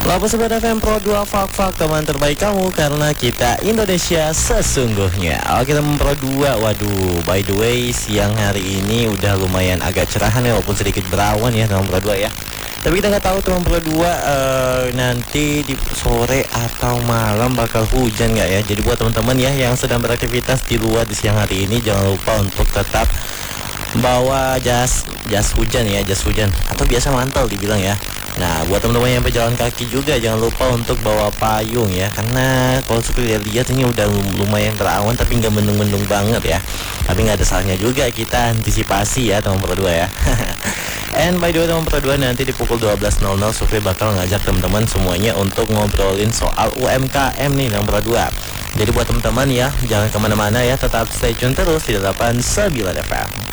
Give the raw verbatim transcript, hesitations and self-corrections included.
Lalu Sobat F M Pro dua, fak-fak teman terbaik kamu, karena kita Indonesia sesungguhnya. Oke teman Pro dua, waduh, by the way siang hari ini udah lumayan agak cerahan ya, walaupun sedikit berawan ya teman Pro dua ya. Tapi kita nggak tahu teman Pro dua uh, nanti di sore atau malam bakal hujan nggak ya. Jadi buat teman-teman ya yang sedang beraktivitas di luar di siang hari ini, jangan lupa untuk tetap bawa jas jas hujan ya, jas hujan atau biasa mantel dibilang ya. Nah buat teman-teman yang berjalan kaki juga jangan lupa untuk bawa payung ya, karena kalau suka lihat-lihat ini udah lumayan berawan tapi nggak mendung-mendung banget ya. Tapi nggak ada salahnya juga kita antisipasi ya teman Pro dua ya. And by the way teman Pro dua, nanti di pukul dua belas nol nol Sufi bakal ngajak teman-teman semuanya untuk ngobrolin soal U M K M nih teman Pro dua. Jadi buat teman-teman ya jangan kemana-mana ya, tetap stay tune terus di delapan sembilan F M.